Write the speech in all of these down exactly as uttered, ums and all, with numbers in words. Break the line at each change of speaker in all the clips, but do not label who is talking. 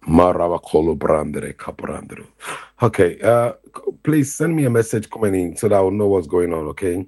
Maravakolo brandere kabrandero. Okay, uh, please send me a message commenting so that I will know what's going on, okay?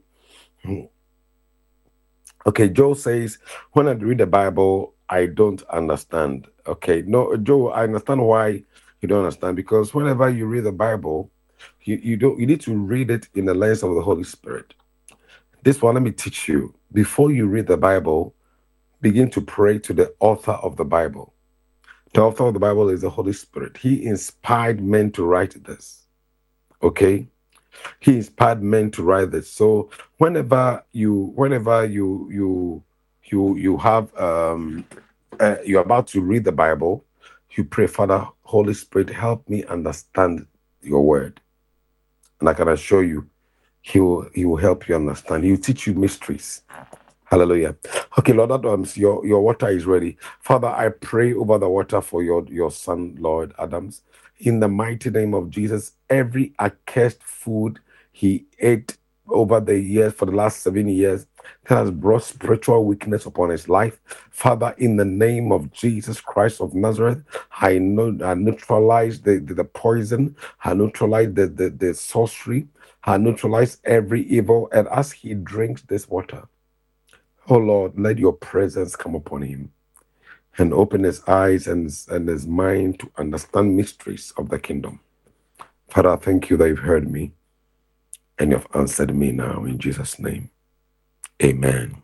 Okay, Joe says, when I read the Bible, I don't understand. Okay, no, Joe, I understand why you don't understand, because whenever you read the Bible, you, you don't you need to read it in the lens of the Holy Spirit. This one, let me teach you. Before you read the Bible, begin to pray to the author of the Bible. The author of the Bible is the Holy Spirit. He inspired men to write this. Okay? He inspired men to write this. So whenever you whenever you you you you have um uh, you're about to read the Bible, you pray, Father, Holy Spirit, help me understand your word. And I can assure you, he will he will help you understand. He will teach you mysteries. Hallelujah. Okay, Lord Adams, your, your water is ready. Father, I pray over the water for your, your son, Lord Adams. In the mighty name of Jesus, every accursed food he ate over the years, for the last seven years, that has brought spiritual weakness upon his life. Father, in the name of Jesus Christ of Nazareth, I know I neutralize the, the, the poison, I neutralize the, the, the sorcery, I neutralize every evil. And as he drinks this water, oh Lord, let your presence come upon him and open his eyes and, and his mind to understand mysteries of the kingdom. Father, thank you that you've heard me and you've answered me now in Jesus' name. Amen.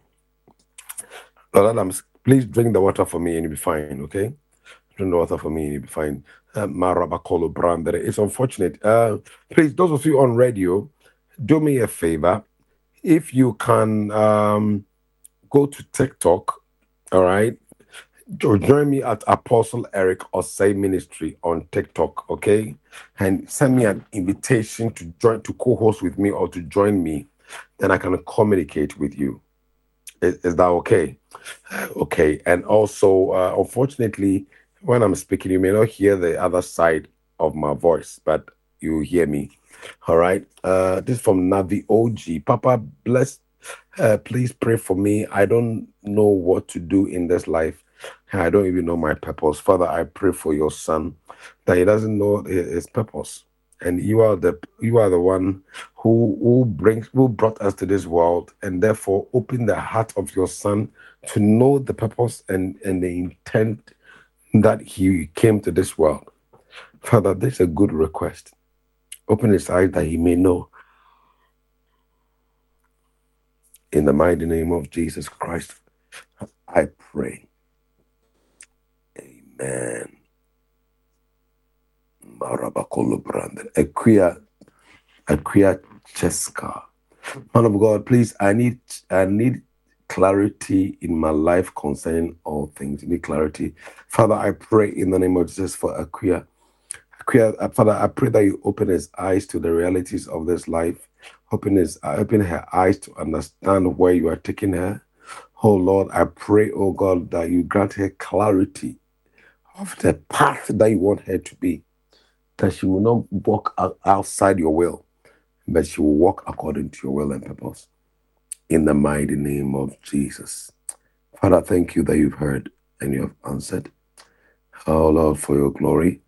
Lord Adams, please drink the water for me and you'll be fine, okay? Drink the water for me and you'll be fine. Uh, Marabakolo Brandere. It's unfortunate. Uh, please, those of you on radio, do me a favor. If you can um, go to TikTok, all right? Join me at Apostle Eric Osei Ministry on TikTok, okay? And send me an invitation to join, to co-host with me or to join me. Then I can communicate with you. Is, is that okay? Okay. And also, uh, unfortunately, when I'm speaking, you may not hear the other side of my voice, but you hear me. All right. Uh, this is from Navi O G. Papa, bless. Uh, please pray for me. I don't know what to do in this life. I don't even know my purpose. Father, I pray for your son that he doesn't know his purpose. And you are the you are the one who who brings who brought us to this world, and therefore open the heart of your son to know the purpose and, and the intent that he came to this world. Father, this is a good request. Open his eyes that he may know. In the mighty name of Jesus Christ, I pray. Amen. Marabakolo Brandon. Aquia, Aquia Cheska. Man of God, please, I need I need clarity in my life concerning all things. I need clarity. Father, I pray in the name of Jesus for Aquia. Aquia, Father, I pray that you open his eyes to the realities of this life. Open his open her eyes to understand where you are taking her. Oh Lord, I pray, oh God, that you grant her clarity of the path that you want her to be, that she will not walk outside your will, but she will walk according to your will and purpose. In the mighty name of Jesus. Father, thank you that you've heard and you have answered. Oh Lord, for your glory.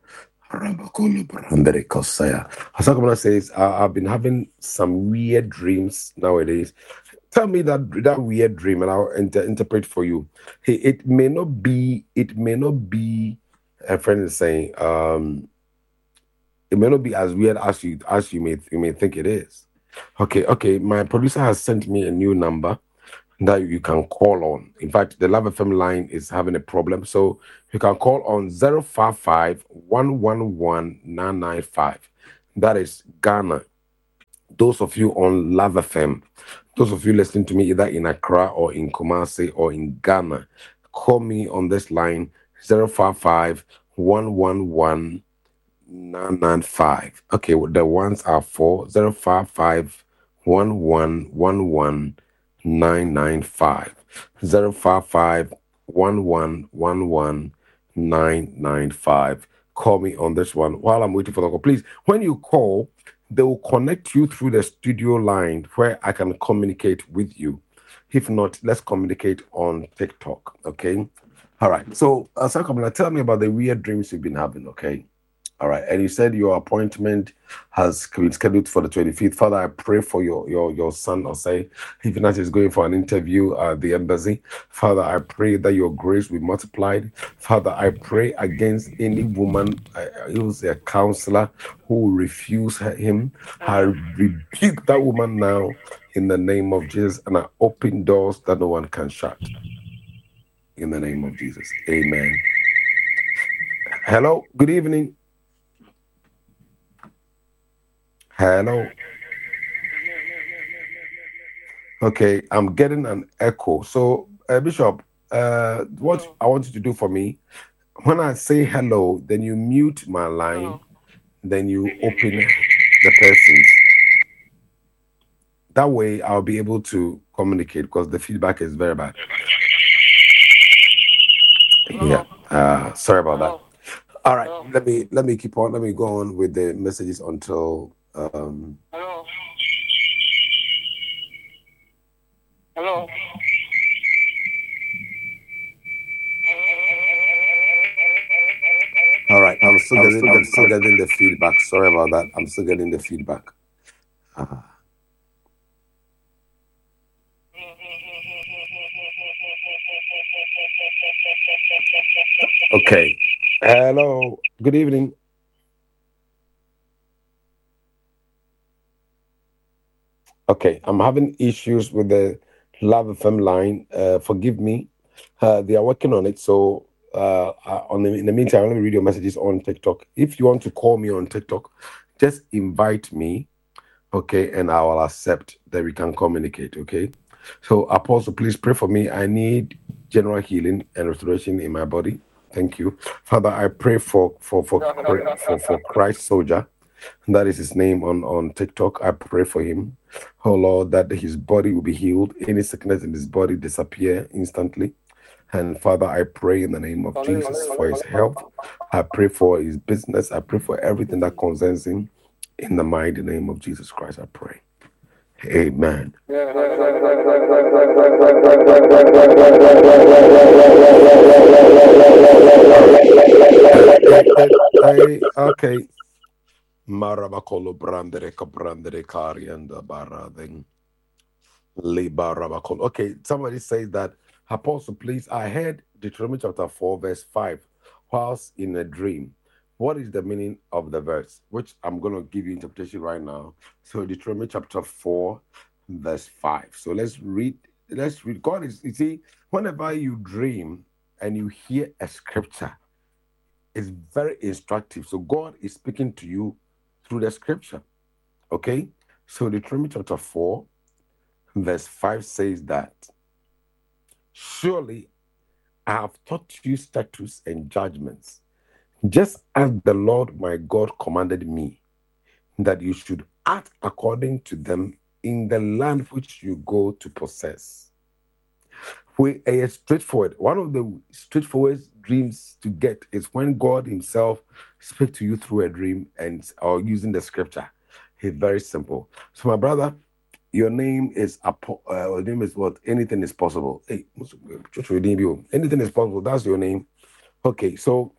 Asakamana says, I've been having some weird dreams nowadays. Tell me that that weird dream and I'll inter- interpret for you. Hey, it may not be, it may not be, a friend is saying, um, it may not be as weird as you as you may you may think it is. Okay, okay. My producer has sent me a new number that you can call on. In fact, the Love F M line is having a problem. So you can call on zero five five, one one one, nine nine five. That is Ghana. Those of you on Love F M, those of you listening to me either in Accra or in Kumasi or in Ghana, call me on this line zero five five, one one one, nine nine five. Okay, well, the ones are for zero five five, one one one one, nine nine five. zero five five, one one one one, nine nine five. Call me on this one while I'm waiting for the call. Please, when you call, they will connect you through the studio line where I can communicate with you. If not, let's communicate on TikTok, okay? All right. So, uh, Sakamala, tell me about the weird dreams you've been having, okay? All right. And you said your appointment has been scheduled for the twenty-fifth. Father, I pray for your your your son, or say, even as he's going for an interview at the embassy. Father, I pray that your grace will be multiplied. Father, I pray against any woman uh, who's a counselor who will refuse her, him. I rebuke that woman now in the name of Jesus, and I open doors that no one can shut. In the name of Jesus. Amen. Hello. Good evening. Hello. Okay, I'm getting an echo. So, uh, Bishop, uh, what
Hello.
I want you to do for me, when I say hello, then you mute my line,
Hello.
then you open the person's. That way, I'll be able to communicate because the feedback is very bad. Yeah.
Hello.
Uh, sorry about that.
Hello.
All right.
Hello.
Let me let me keep on. Let me go on with the messages until um.
Hello. Hello.
All right. I'm still getting. I'm still getting the feedback. Sorry about that. I'm still getting the feedback. Uh, okay. Hello. Good evening. Okay. I'm having issues with the Love F M line. Uh, forgive me. Uh, they are working on it. So uh, uh, on the, in the meantime, let me read your messages on TikTok. If you want to call me on TikTok, just invite me. Okay, and I will accept that we can communicate. Okay. So, Apostle, please pray for me. I need general healing and restoration in my body. Thank you, Father. I pray for for for for for Christ soldier. That is his name on on TikTok. I pray for him, oh Lord, that his body will be healed. Any sickness in his body disappear instantly. And Father, I pray in the name of Jesus for his health. I pray for his business. I pray for everything that concerns him. In the mighty name of Jesus Christ, I pray. Amen. Okay. Marabakolo brandere kabrandere karianda barading. Libarabakolo. Okay, somebody says that, Apostle, please, I heard Deuteronomy chapter four, verse five, whilst in a dream. What is the meaning of the verse? Which I'm going to give you interpretation right now. So Deuteronomy chapter four, verse five. So let's read. Let's read. God is, you see, whenever you dream and you hear a scripture, it's very instructive. So God is speaking to you through the scripture. Okay? So Deuteronomy chapter four, verse five says that, surely I have taught you statutes and judgments, just as the Lord my God commanded me, that you should act according to them in the land which you go to possess. We are straightforward. One of the straightforward dreams to get is when God Himself speaks to you through a dream and or using the scripture. It's very simple. So, my brother, your name is uh, your name is what? Anything is possible. Hey, anything is possible. That's your name. Okay, so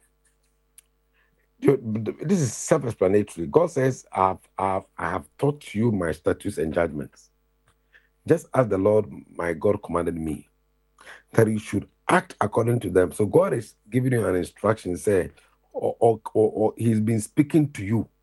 this is self-explanatory. God says, I've, I've, I have taught you my statutes and judgments, just as the Lord my God commanded me, that you should act according to them. So God is giving you an instruction, say, or, or, or, or He's been speaking to you.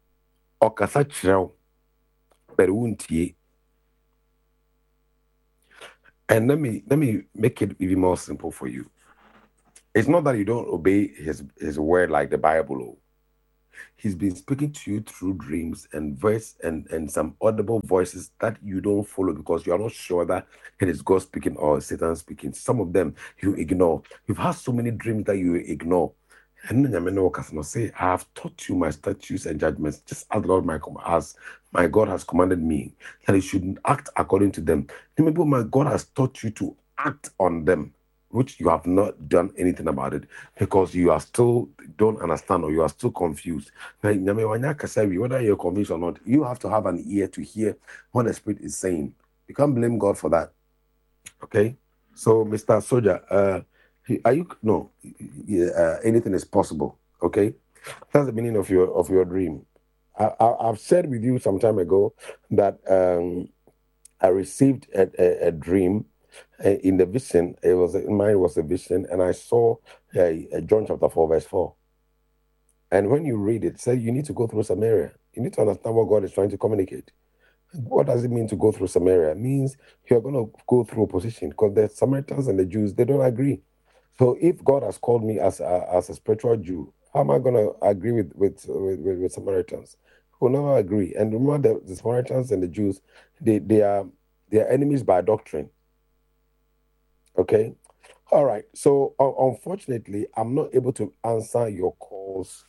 And let me let me make it even more simple for you. It's not that you don't obey his his word like the Bible. He's been speaking to you through dreams and voice and, and some audible voices that you don't follow because you are not sure that it is God speaking or Satan speaking. Some of them you ignore. You've had so many dreams that you ignore. And then say, I have taught you my statutes and judgments, just as Lord my as my God has commanded me, that you should act according to them. Remember, my God has taught you to act on them, which you have not done anything about it because you are still don't understand or you are still confused. Whether you're confused or not, you have to have an ear to hear what the Spirit is saying. You can't blame God for that. Okay? So, Mister Soldier, uh, Are you no? Yeah, uh, anything is possible. Okay, that's the meaning of your of your dream. I, I, I've said with you some time ago that um, I received a, a, a dream uh, in the vision. It was mine was a vision, and I saw uh, uh, John chapter four verse four. And when you read it, say you need to go through Samaria. You need to understand what God is trying to communicate. What does it mean to go through Samaria? It means you're going to go through opposition because the Samaritans and the Jews, they don't agree. So if God has called me as a, as a spiritual Jew, how am I going to agree with with, with, with, with Samaritans? We'll never agree. And remember, the, the Samaritans and the Jews, they, they are they are enemies by doctrine. Okay? All right. So uh, unfortunately, I'm not able to answer your calls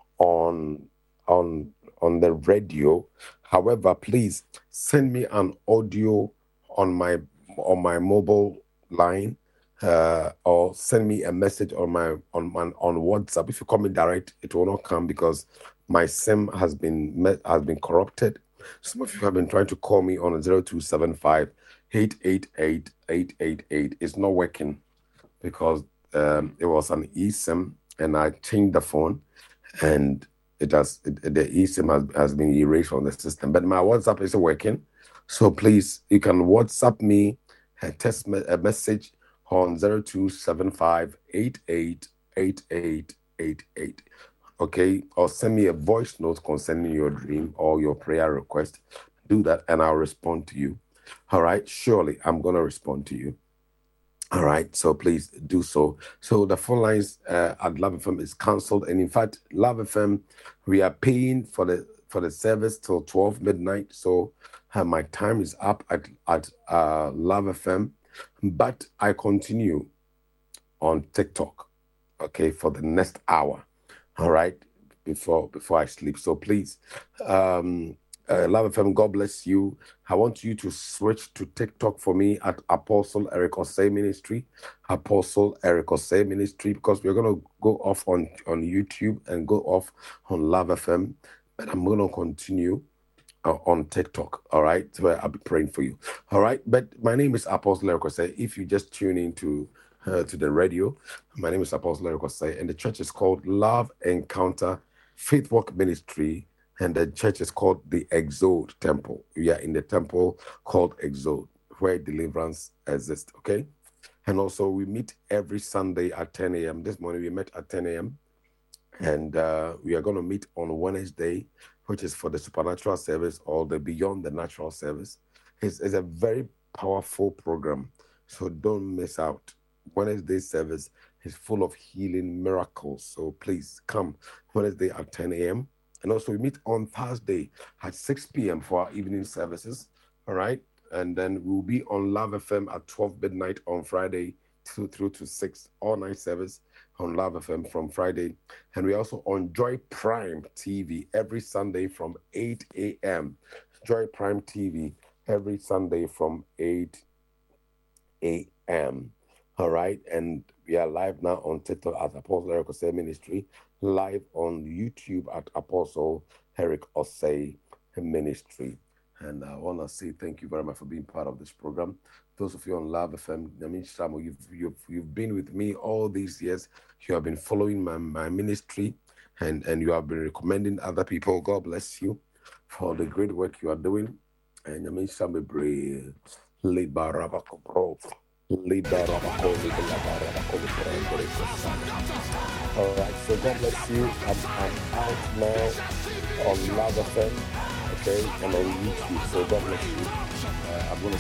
on on on the radio. However, please send me an audio on my on my mobile line, uh, or send me a message on my on my on WhatsApp. If you call me direct, it will not come because my SIM has been met, has been corrupted. Some of you have been trying to call me on zero two seven five eight eight eight eight eight eight. It's not working because um, it was an eSIM and I changed the phone and it has it, the eSIM has, has been erased from the system. But my WhatsApp is working. So please, you can WhatsApp me a text me- a message on zero two seven five eight eight eight eight eight eight. Okay, or send me a voice note concerning your dream or your prayer request. Do that and I'll respond to you. All right, surely I'm going to respond to you. All right, so please do so. So the phone lines uh, at Love F M is cancelled, and in fact, Love F M, we are paying for the for the service till twelve midnight. So uh, my time is up at at uh, Love F M, but I continue on TikTok, okay, for the next hour. All right, before before I sleep. So please, um, uh, Love F M, God bless you. I want you to switch to TikTok for me at Apostle Eric Osei Ministry, Apostle Eric Osei Ministry, because we're going to go off on, on YouTube and go off on Love F M, but I'm going to continue uh, on TikTok, all right? So I'll be praying for you, all right? But my name is Apostle Eric Osei. If you just tune into uh, to the radio, my name is Apostle Eric Osei, and the church is called Love Encounter Faith Walk Ministry, and the church is called the Exode Temple. We are in the temple called Exode, where deliverance exists, okay? And also, we meet every Sunday at ten a.m. This morning, we met at ten a.m., and uh, we are going to meet on Wednesday, which is for the supernatural service or the beyond the natural service. It's, it's a very powerful program, so don't miss out. Wednesday service is full of healing miracles, so please come Wednesday at ten a.m. And also we meet on Thursday at six p.m. for our evening services, all right? And then we'll be on Love F M at twelve midnight on Friday two through to six, all night service on Love F M from Friday. And we also on Joy Prime T V every Sunday from eight a.m. Joy Prime T V every Sunday from eight a.m. All right, and we are live now on TikTok at Apostle Eric Osei Ministry, live on YouTube at Apostle Eric Osei Ministry. And I want to say thank you very much for being part of this program. Those of you on Love F M, I mean, Shamo, you've, you've, you've been with me all these years. You have been following my, my ministry, and, and you have been recommending other people. God bless you for the great work you are doing. And I mean, Shamo, Bre, Libarabako, bro. All right, so God bless you. I'm, I'm out now on Love F M, okay, and on YouTube. So God bless you. Uh, I'm going to